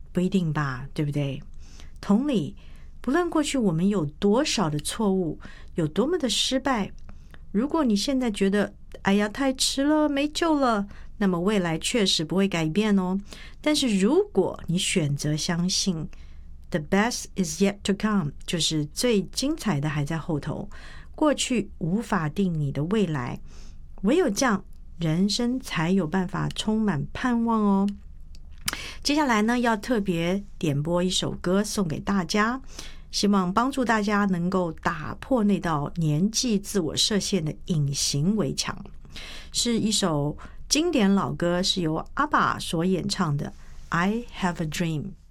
不一定吧，对不对？同理，不论过去我们有多少的错误，有多么的失败，如果你现在觉得哎呀太迟了，没救了，那么未来确实不会改变哦。但是如果你选择相信 The best is yet to come， 就是最精彩的还在后头，过去无法定你的未来，唯有这样，人生才有办法充满盼望哦。接下来呢，要特别点播一首歌送给大家，希望帮助大家能够打破那道年纪自我设限的隐形围墙。是一首经典老歌，是由阿爸所演唱的 I Have a Dream。